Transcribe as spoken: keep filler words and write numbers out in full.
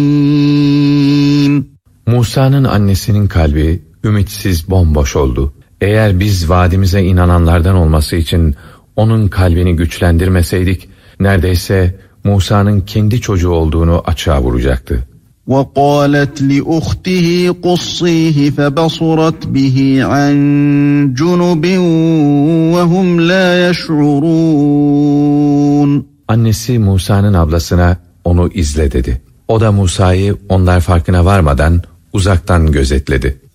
Musa'nın annesinin kalbi ümitsiz, bomboş oldu. Eğer biz vaadimize inananlardan olması için onun kalbini güçlendirmeseydik, neredeyse Musa'nın kendi çocuğu olduğunu açığa vuracaktı. وَقَالَتْ لِأُخْتِهِ قُصِّيهِ فَبَصُرَتْ بِهِ عَنْ جُنُبٍ وَهُمْ لَا يَشْعُرُونَ. Annesi Musa'nın ablasına onu izle dedi. O da Musa'yı onlar farkına varmadan uzaktan gözetledi.